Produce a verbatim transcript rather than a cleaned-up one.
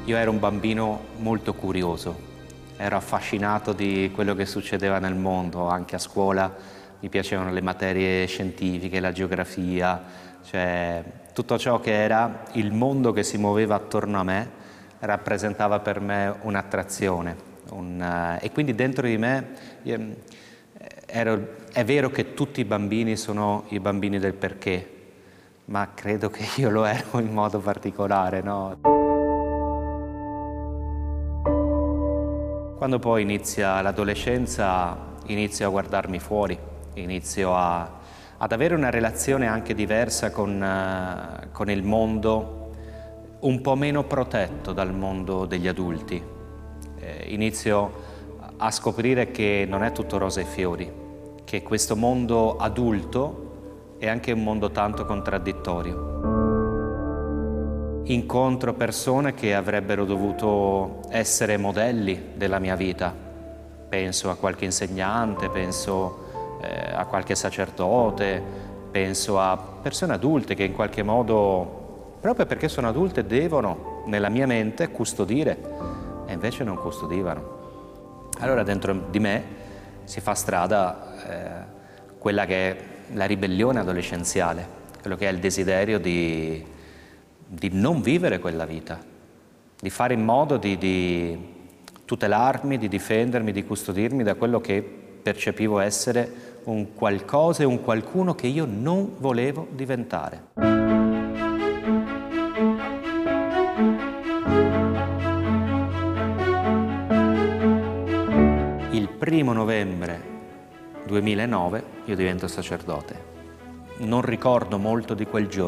Io ero un bambino molto curioso, ero affascinato di quello che succedeva nel mondo, anche a scuola mi piacevano le materie scientifiche, la geografia, cioè tutto ciò che era il mondo che si muoveva attorno a me rappresentava per me un'attrazione. Un, uh, e quindi dentro di me io, ero, è vero che tutti i bambini sono i bambini del perché, ma credo che io lo ero in modo particolare, no? Quando poi inizia l'adolescenza, inizio a guardarmi fuori, inizio a, ad avere una relazione anche diversa con, uh, con il mondo, un po' meno protetto dal mondo degli adulti. Eh, inizio a scoprire che non è tutto rose e fiori, che questo mondo adulto è anche un mondo tanto contraddittorio. Incontro persone che avrebbero dovuto essere modelli della mia vita. Penso a qualche insegnante, penso eh, a qualche sacerdote, penso a persone adulte che in qualche modo, proprio perché sono adulte, devono, nella mia mente, custodire, e invece non custodivano. Allora dentro di me si fa strada eh, quella che è la ribellione adolescenziale, quello che è il desiderio di, di non vivere quella vita, di fare in modo di, di tutelarmi, di difendermi, di custodirmi da quello che percepivo essere un qualcosa e un qualcuno che io non volevo diventare. Il primo novembre duemilanove io divento sacerdote. Non ricordo molto di quel giorno.